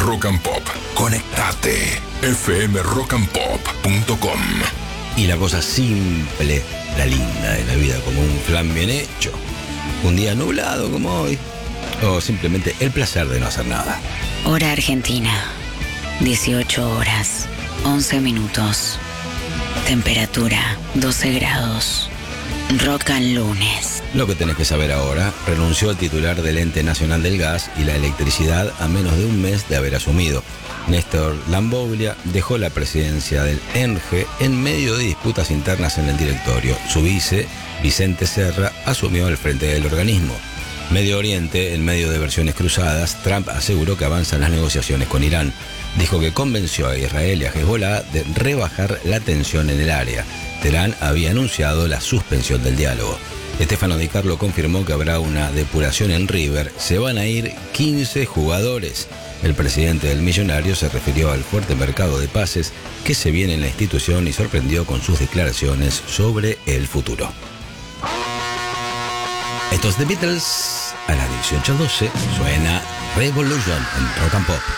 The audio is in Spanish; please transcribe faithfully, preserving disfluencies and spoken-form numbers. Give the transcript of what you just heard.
Rock and Pop. Conectate. f m rock and pop punto com. Y la cosa simple, la linda de la vida, como un flan bien hecho, un día nublado como hoy, o simplemente el placer de no hacer nada. Hora Argentina, dieciocho horas, once minutos. Temperatura, doce grados. Rock and lunes. Lo que tenés que saber ahora: renunció el titular del Ente Nacional del Gas y la Electricidad a menos de un mes de haber asumido. Néstor Lamboglia dejó la presidencia del ENGE en medio de disputas internas en el directorio. Su vice, Vicente Serra, asumió el frente del organismo. Medio Oriente, en medio de versiones cruzadas, Trump aseguró que avanzan las negociaciones con Irán. Dijo que convenció a Israel y a Hezbollah de rebajar la tensión en el área. Teherán había anunciado la suspensión del diálogo. Stefano Di Carlo confirmó que habrá una depuración en River. Se van a ir quince jugadores. El presidente del Millonario se refirió al fuerte mercado de pases que se viene en la institución y sorprendió con sus declaraciones sobre el futuro. Estos The Beatles, a las dieciocho doce, suena Revolution en Rock and Pop.